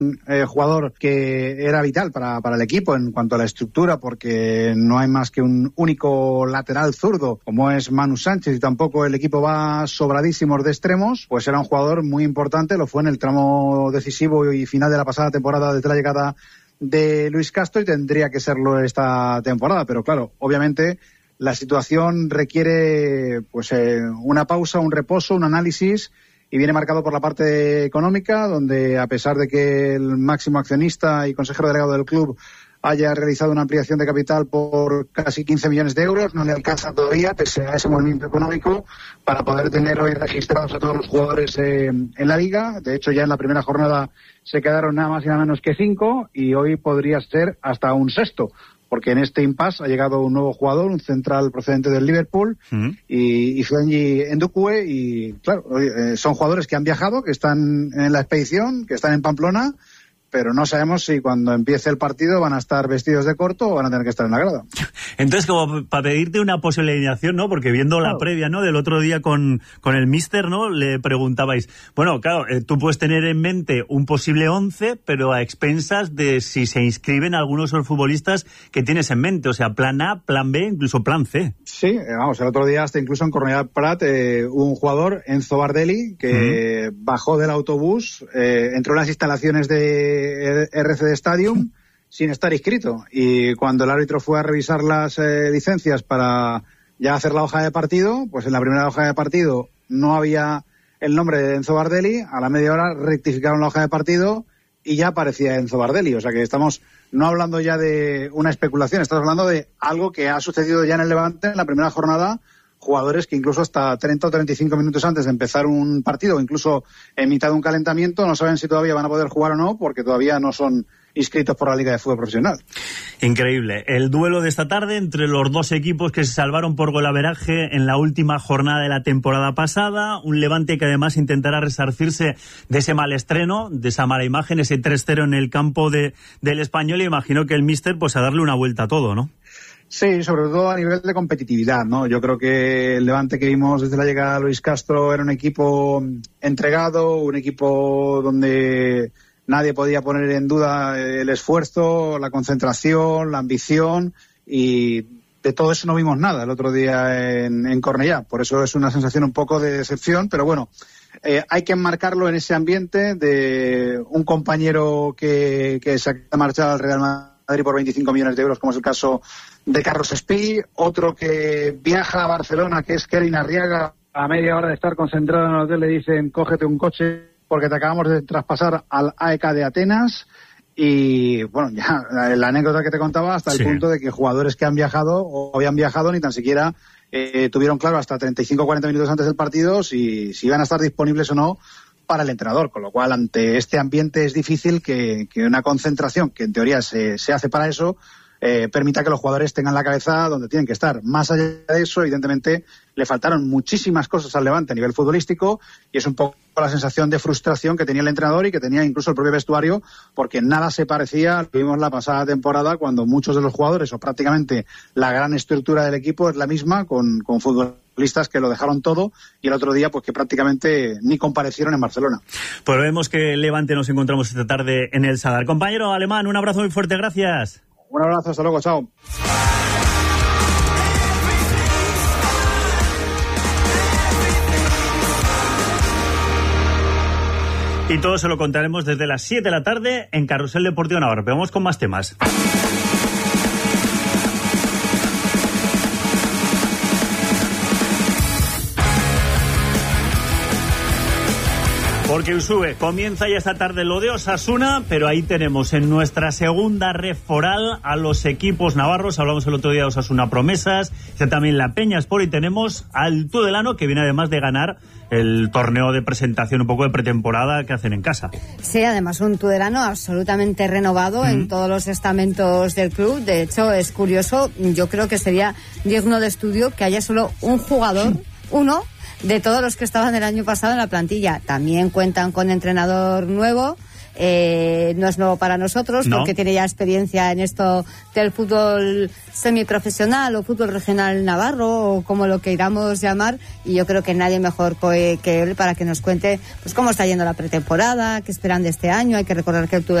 jugador que era vital para el equipo en cuanto a la estructura, porque no hay más que un único lateral zurdo como es Manu Sánchez, y tampoco el equipo va sobradísimos de extremos. Pues era un jugador muy importante, lo fue en el tramo decisivo y final de la pasada temporada desde la llegada de Luis Castro, y tendría que serlo esta temporada. Pero claro, obviamente la situación requiere pues una pausa, un reposo, un análisis, y viene marcado por la parte económica, donde a pesar de que el máximo accionista y consejero delegado del club haya realizado una ampliación de capital por casi 15 millones de euros, no le alcanza todavía, pese a ese movimiento económico, para poder tener hoy registrados a todos los jugadores en la liga. De hecho, ya en la primera jornada se quedaron nada más y nada menos que 5, y hoy podría ser hasta un sexto, porque en este impasse ha llegado un nuevo jugador, un central procedente del Liverpool, y Frenji Ndukwe, y claro, son jugadores que han viajado, que están en la expedición, que están en Pamplona, pero no sabemos si cuando empiece el partido van a estar vestidos de corto o van a tener que estar en la grada. Entonces, como para pedirte una posible alineación, ¿no? Porque viendo la previa, ¿no?, del otro día con el míster, ¿no?, le preguntabais, bueno, claro, tú puedes tener en mente un posible 11, pero a expensas de si se inscriben algunos de los futbolistas que tienes en mente, o sea, plan A, plan B, incluso plan C. Sí, vamos, el otro día hasta incluso en Cornellà Prat hubo un jugador, Enzo Bardelli, que bajó del autobús, entró en las instalaciones de RCD Stadium sin estar inscrito, y cuando el árbitro fue a revisar las licencias para ya hacer la hoja de partido, pues en la primera hoja de partido no había el nombre de Enzo Bardelli. A la media hora rectificaron la hoja de partido y ya aparecía Enzo Bardelli. O sea que estamos no hablando ya de una especulación, estamos hablando de algo que ha sucedido ya en el Levante en la primera jornada. Jugadores que incluso hasta 30 o 35 minutos antes de empezar un partido, o incluso en mitad de un calentamiento, no saben si todavía van a poder jugar o no, porque todavía no son inscritos por la Liga de Fútbol Profesional. Increíble. El duelo de esta tarde entre los dos equipos que se salvaron por golaveraje en la última jornada de la temporada pasada. Un Levante que además intentará resarcirse de ese mal estreno, de esa mala imagen, ese 3-0 en el campo del Español, y imagino que el míster pues a darle una vuelta a todo, ¿no? Sí, sobre todo a nivel de competitividad, ¿no? Yo creo que el Levante que vimos desde la llegada de Luis Castro era un equipo entregado, un equipo donde nadie podía poner en duda el esfuerzo, la concentración, la ambición, y de todo eso no vimos nada el otro día en Cornellà. Por eso es una sensación un poco de decepción, pero bueno, hay que enmarcarlo en ese ambiente de un compañero que se ha marchado al Real Madrid por 25 millones de euros, como es el caso de Carlos Espí, otro que viaja a Barcelona, que es Kerin Arriaga. A media hora de estar concentrado en el hotel le dicen: cógete un coche porque te acabamos de traspasar al AEK de Atenas. Y bueno, ya la anécdota que te contaba, hasta el punto de que jugadores que han viajado o habían viajado ni tan siquiera tuvieron claro hasta 35 o 40 minutos antes del partido si iban a estar disponibles o no para el entrenador, con lo cual ante este ambiente es difícil que una concentración que en teoría se hace para eso permita que los jugadores tengan la cabeza donde tienen que estar. Más allá de eso, evidentemente le faltaron muchísimas cosas al Levante a nivel futbolístico, y es un poco la sensación de frustración que tenía el entrenador y que tenía incluso el propio vestuario, porque nada se parecía a lo que vimos la pasada temporada, cuando muchos de los jugadores, o prácticamente la gran estructura del equipo es la misma, con futbolistas que lo dejaron todo, y el otro día pues que prácticamente ni comparecieron en Barcelona. Pues vemos que el Levante nos encontramos esta tarde en el Sadar. Compañero Alemán, un abrazo muy fuerte, gracias. Un abrazo, hasta luego, chao. Y todo se lo contaremos desde las 7 de la tarde en Carrusel Deportivo Navarro. Pero vamos con más temas. Porque Usue comienza ya esta tarde lo de Osasuna, pero ahí tenemos en nuestra segunda red foral a los equipos navarros. Hablamos el otro día de Osasuna Promesas, está también la Peña Sport, y tenemos al Tudelano, que viene además de ganar el torneo de presentación, un poco de pretemporada que hacen en casa. Sí, además un Tudelano absolutamente renovado en todos los estamentos del club. De hecho, es curioso, yo creo que sería digno de estudio que haya solo un jugador, uno, de todos los que estaban el año pasado en la plantilla. También cuentan con entrenador nuevo, no es nuevo para nosotros, porque tiene ya experiencia en esto del fútbol semiprofesional o fútbol regional navarro, o como lo queiramos llamar, y yo creo que nadie mejor que él para que nos cuente pues cómo está yendo la pretemporada, qué esperan de este año. Hay que recordar que él tuvo